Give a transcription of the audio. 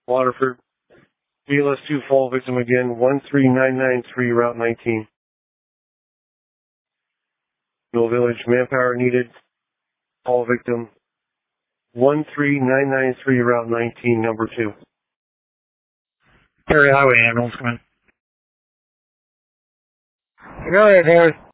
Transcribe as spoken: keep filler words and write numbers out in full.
Waterford. B L S two fall victim again, one three nine nine three, Route nineteen. Mill Village, manpower needed. Fall victim, one three nine nine three, Route nineteen, number two. Perry Highway ambulance, come in. Go ahead, Harry.